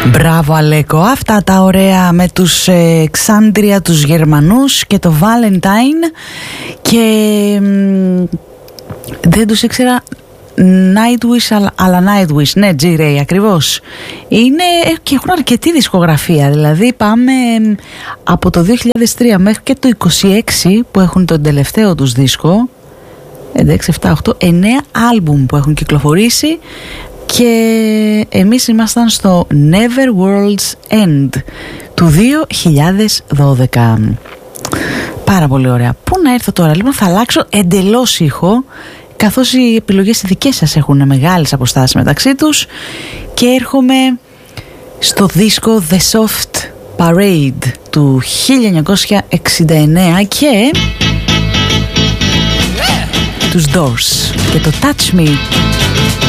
Μπράβο Αλέκο, αυτά τα ωραία με τους Ξάντρια, τους Γερμανούς και το Valentine. Και δεν τους ήξερα, Nightwish, αλλά Nightwish, ναι, G-Ray ακριβώς. Είναι και έχουν αρκετή δισκογραφία, δηλαδή πάμε από το 2003 μέχρι και το 26 που έχουν τον τελευταίο τους δίσκο, 6, 7, 8, 9 άλμπουμ που έχουν κυκλοφορήσει. Και εμείς ήμασταν στο Never World's End του 2012. Πάρα πολύ ωραία. Πού να έρθω τώρα, λοιπόν, θα αλλάξω εντελώς ήχο, καθώς οι επιλογές οι δικές σας έχουν μεγάλες αποστάσεις μεταξύ τους, και έρχομαι στο δίσκο The Soft Parade του 1969 και τους Doors και το Touch Me.